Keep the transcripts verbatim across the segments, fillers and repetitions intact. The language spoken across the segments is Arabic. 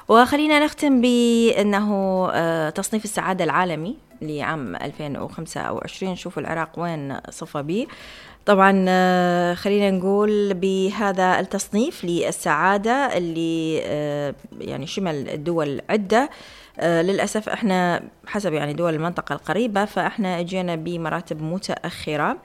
وخلينا نختم بأنه تصنيف السعادة العالمي لعام ألفين وخمسة وعشرين، نشوف العراق وين صفى به. طبعا خلينا نقول بهذا التصنيف للسعادة اللي يعني شمل الدول عدة، للأسف احنا حسب يعني دول المنطقة القريبة فاحنا اجينا بمراتب متأخرة،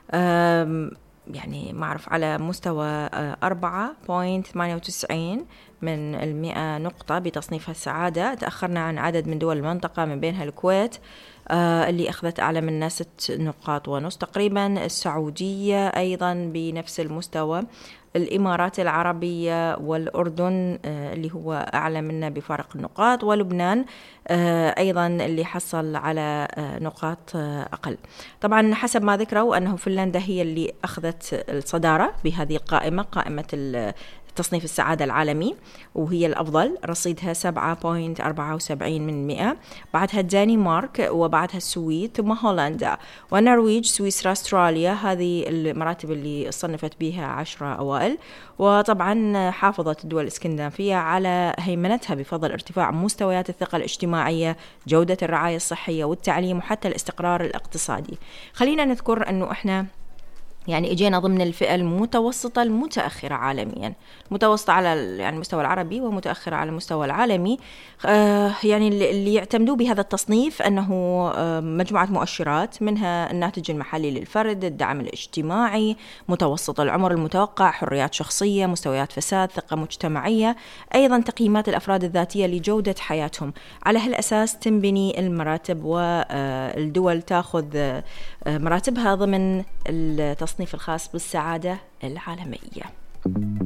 يعني معرف على مستوى أربعة فاصلة ثمانية وتسعين من المئة نقطة بتصنيف السعادة. تأخرنا عن عدد من دول المنطقة من بينها الكويت اللي أخذت أعلى منا ست نقاط ونص تقريبا، السعودية أيضا بنفس المستوى، الإمارات العربية والأردن اللي هو أعلى منا بفارق النقاط، ولبنان أيضا اللي حصل على نقاط أقل. طبعا حسب ما ذكروا أنه فنلندا هي اللي أخذت الصدارة بهذه القائمة، قائمة تصنيف السعادة العالمي، وهي الأفضل، رصيدها سبعة فاصلة أربعة وسبعين من مئة، بعدها الدنمارك وبعدها السويد ثم هولندا والنرويج سويسرا استراليا. هذه المراتب اللي صنفت بها عشرة أوائل. وطبعا حافظت الدول الإسكندنافية على هيمنتها بفضل ارتفاع مستويات الثقة الاجتماعية، جودة الرعاية الصحية والتعليم وحتى الاستقرار الاقتصادي. خلينا نذكر أنه إحنا يعني اجينا ضمن الفئة المتوسطة المتأخرة عالميا، متوسطة على يعني المستوى العربي ومتأخرة على المستوى العالمي. آه يعني اللي يعتمدوا بهذا التصنيف أنه آه مجموعة مؤشرات، منها الناتج المحلي للفرد، الدعم الاجتماعي، متوسط العمر المتوقع، حريات شخصية، مستويات فساد، ثقة مجتمعية، أيضا تقييمات الأفراد الذاتية لجودة حياتهم. على هالأساس تنبني المراتب، والدول تأخذ آه مراتبها ضمن التصنيف الخاص بالسعادة العالمية.